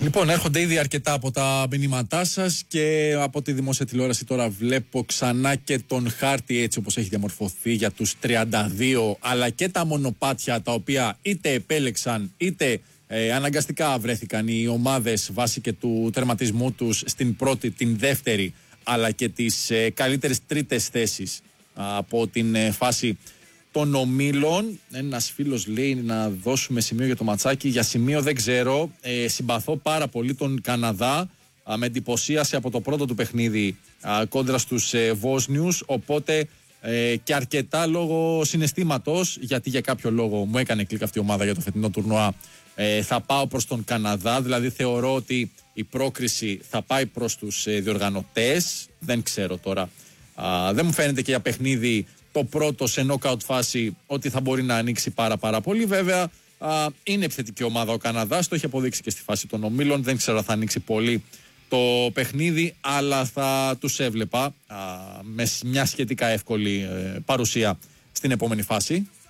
Λοιπόν, έρχονται ήδη αρκετά από τα μηνύματά σας και από τη δημόσια τηλεόραση τώρα βλέπω ξανά και τον χάρτη έτσι όπως έχει διαμορφωθεί για τους 32, αλλά και τα μονοπάτια τα οποία είτε επέλεξαν είτε αναγκαστικά βρέθηκαν οι ομάδες βάσει και του τερματισμού τους στην πρώτη, την δεύτερη, αλλά και τις καλύτερες τρίτες θέσεις από την φάση των ομίλων. Ένας φίλος λέει να δώσουμε σημείο για το ματσάκι. Για σημείο δεν ξέρω. Συμπαθώ πάρα πολύ τον Καναδά. Με εντυπωσίασε από το πρώτο του παιχνίδι κόντρα στους Βόσνιους. Οπότε και αρκετά λόγω συναισθήματος, γιατί για κάποιο λόγο μου έκανε κλικ αυτή η ομάδα για το φετινό τουρνουά. Θα πάω προς τον Καναδά. Δηλαδή θεωρώ ότι η πρόκριση θα πάει προς τους διοργανωτές. Δεν ξέρω τώρα. Δεν μου φαίνεται και για παιχνίδι το πρώτο σε knockout φάση ότι θα μπορεί να ανοίξει πάρα πολύ. Βέβαια είναι επιθετική ομάδα ο Καναδάς, το έχει αποδείξει και στη φάση των ομίλων. Δεν ξέρω αν θα ανοίξει πολύ το παιχνίδι, αλλά θα τους έβλεπα με μια σχετικά εύκολη παρουσία στην επόμενη φάση.